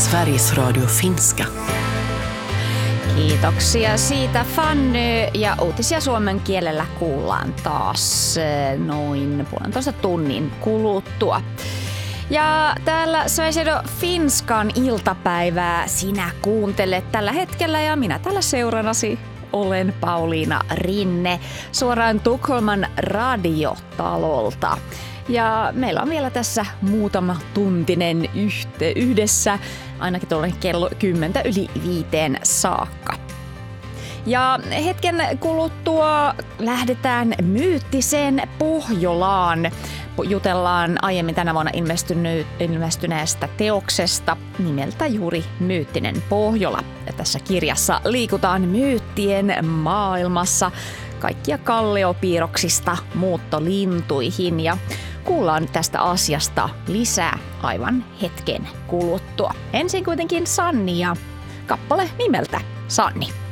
Sveriges Radio Finska. Kiitoksia siitä, Fanny. Ja uutisia suomen kielellä kuullaan taas noin 1,5 tunnin kuluttua. Ja täällä Sveriges Radio Finskan iltapäivää sinä kuuntelet tällä hetkellä ja minä täällä seuranasi olen Pauliina Rinne suoraan Tukholman radiotalolta. Ja meillä on vielä tässä muutama tuntinen yhdessä, ainakin tuolle kello 10:05 saakka. Ja hetken kuluttua lähdetään myyttiseen Pohjolaan. Jutellaan aiemmin tänä vuonna ilmestyneestä teoksesta nimeltä juuri Myyttinen Pohjola. Ja tässä kirjassa liikutaan myyttien maailmassa kaikkia kalliopiirroksista muuttolintuihin ja kuullaan tästä asiasta lisää aivan hetken kuluttua. Ensin kuitenkin Sanni ja kappale nimeltä Sanni.